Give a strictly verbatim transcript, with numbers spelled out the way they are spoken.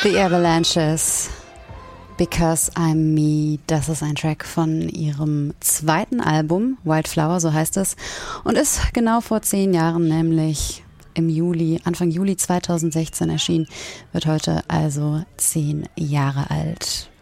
The Avalanches, Because I'm Me, das ist ein Track von ihrem zweiten Album, Wildflower, so heißt es, und ist genau vor zehn Jahren, nämlich im Juli, Anfang Juli zweitausendsechzehn erschienen, wird heute also zehn Jahre alt.